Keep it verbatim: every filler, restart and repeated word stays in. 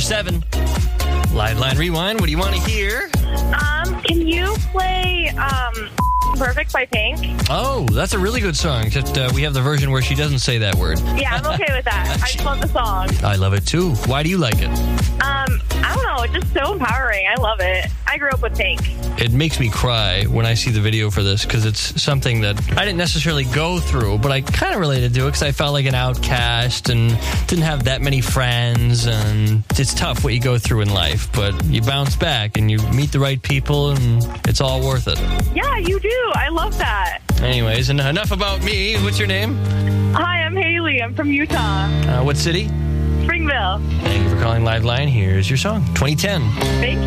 seven. Live Line Rewind, what do you want to hear? Um, can you play um Perfect by Pink? Oh, that's a really good song, except uh, we have the version where she doesn't say that word. Yeah, I'm okay with that. I just love the song. I love it too. Why do you like it? Um, I don't know. It's just so empowering. I love it. I grew up with Pink. It makes me cry when I see the video for this because it's something that I didn't necessarily go through, but I kind of related to it because I felt like an outcast and didn't have that many friends, and it's tough what you go through in life, but you bounce back and you meet the right people and it's all worth it. Yeah, you do. I love that. Anyways, and enough about me. What's your name? Hi, I'm Haley. I'm from Utah. Uh, what city? Springville. Thank you for calling Live Line. Here's your song, twenty ten. Thank you.